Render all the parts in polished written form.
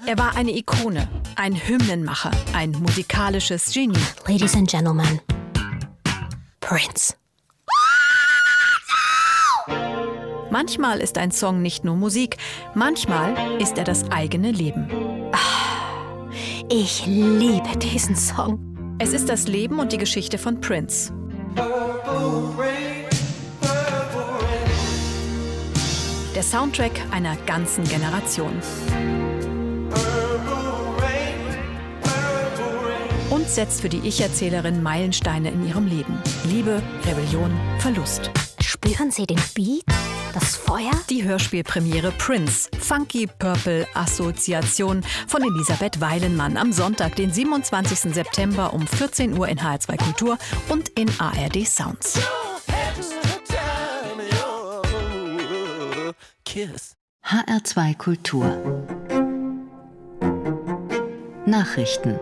Er war eine Ikone, ein Hymnenmacher, ein musikalisches Genie. Ladies and Gentlemen, Prince. Manchmal ist ein Song nicht nur Musik, manchmal ist er das eigene Leben. Ich liebe diesen Song. Es ist das Leben und die Geschichte von Prince. Der Soundtrack einer ganzen Generation. Und setzt für die Ich-Erzählerin Meilensteine in ihrem Leben. Liebe, Rebellion, Verlust. Spüren Sie den Beat? Das Feuer? Die Hörspielpremiere Prince, Funky Purple Assoziation von Elisabeth Weilenmann am Sonntag, den 27. September um 14 Uhr in HR2 Kultur und in ARD Sounds. HR2 Kultur. Nachrichten.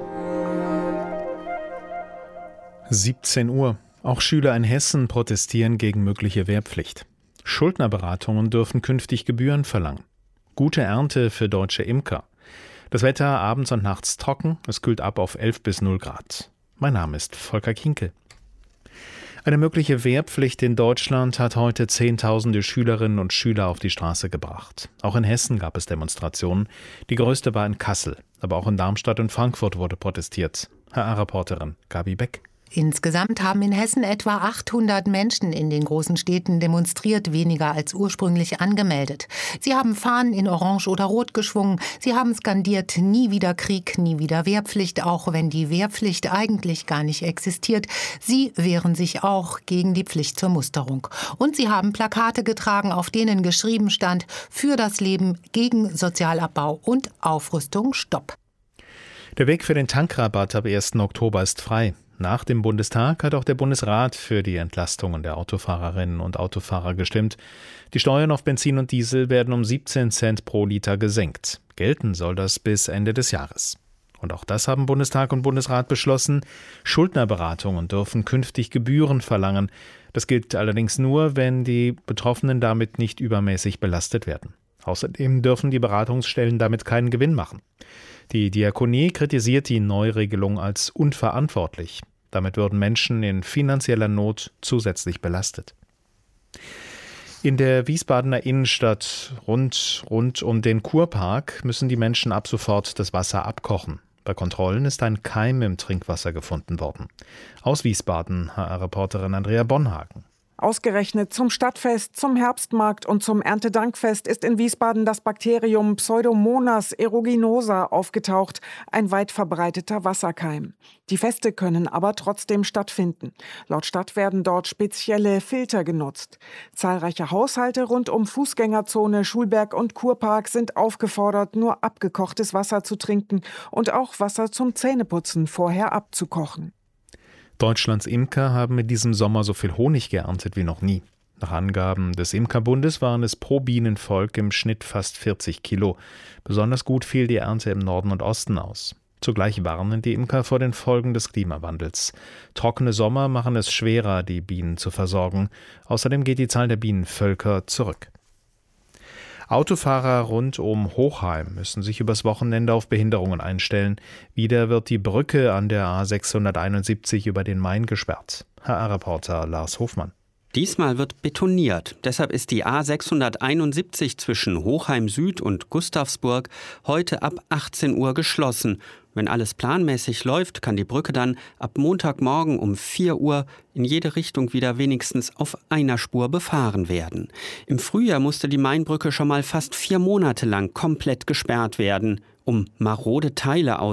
17 Uhr. Auch Schüler in Hessen protestieren gegen mögliche Wehrpflicht. Schuldnerberatungen dürfen künftig Gebühren verlangen. Gute Ernte für deutsche Imker. Das Wetter abends und nachts trocken, es kühlt ab auf 11 bis 0 Grad. Mein Name ist Volker Kinkel. Eine mögliche Wehrpflicht in Deutschland hat heute Zehntausende Schülerinnen und Schüler auf die Straße gebracht. Auch in Hessen gab es Demonstrationen. Die größte war in Kassel, aber auch in Darmstadt und Frankfurt wurde protestiert. HR-Reporterin Gabi Beck. Insgesamt haben in Hessen etwa 800 Menschen in den großen Städten demonstriert, weniger als ursprünglich angemeldet. Sie haben Fahnen in Orange oder Rot geschwungen. Sie haben skandiert, nie wieder Krieg, nie wieder Wehrpflicht, auch wenn die Wehrpflicht eigentlich gar nicht existiert. Sie wehren sich auch gegen die Pflicht zur Musterung. Und sie haben Plakate getragen, auf denen geschrieben stand: Für das Leben, gegen Sozialabbau und Aufrüstung, Stopp. Der Weg für den Tankrabatt ab 1. Oktober ist frei. Nach dem Bundestag hat auch der Bundesrat für die Entlastungen der Autofahrerinnen und Autofahrer gestimmt. Die Steuern auf Benzin und Diesel werden um 17 Cent pro Liter gesenkt. Gelten soll das bis Ende des Jahres. Und auch das haben Bundestag und Bundesrat beschlossen. Schuldnerberatungen dürfen künftig Gebühren verlangen. Das gilt allerdings nur, wenn die Betroffenen damit nicht übermäßig belastet werden. Außerdem dürfen die Beratungsstellen damit keinen Gewinn machen. Die Diakonie kritisiert die Neuregelung als unverantwortlich. Damit würden Menschen in finanzieller Not zusätzlich belastet. In der Wiesbadener Innenstadt rund um den Kurpark müssen die Menschen ab sofort das Wasser abkochen. Bei Kontrollen ist ein Keim im Trinkwasser gefunden worden. Aus Wiesbaden, HR-Reporterin Andrea Bonhagen. Ausgerechnet zum Stadtfest, zum Herbstmarkt und zum Erntedankfest ist in Wiesbaden das Bakterium Pseudomonas aeruginosa aufgetaucht, ein weit verbreiteter Wasserkeim. Die Feste können aber trotzdem stattfinden. Laut Stadt werden dort spezielle Filter genutzt. Zahlreiche Haushalte rund um Fußgängerzone, Schulberg und Kurpark sind aufgefordert, nur abgekochtes Wasser zu trinken und auch Wasser zum Zähneputzen vorher abzukochen. Deutschlands Imker haben in diesem Sommer so viel Honig geerntet wie noch nie. Nach Angaben des Imkerbundes waren es pro Bienenvolk im Schnitt fast 40 Kilo. Besonders gut fiel die Ernte im Norden und Osten aus. Zugleich warnen die Imker vor den Folgen des Klimawandels. Trockene Sommer machen es schwerer, die Bienen zu versorgen. Außerdem geht die Zahl der Bienenvölker zurück. Autofahrer rund um Hochheim müssen sich übers Wochenende auf Behinderungen einstellen. Wieder wird die Brücke an der A671 über den Main gesperrt. HR-Reporter Lars Hofmann. Diesmal wird betoniert. Deshalb ist die A671 zwischen Hochheim Süd und Gustavsburg heute ab 18 Uhr geschlossen. Wenn alles planmäßig läuft, kann die Brücke dann ab Montagmorgen um 4 Uhr in jede Richtung wieder wenigstens auf einer Spur befahren werden. Im Frühjahr musste die Mainbrücke schon mal fast 4 Monate lang komplett gesperrt werden, um marode Teile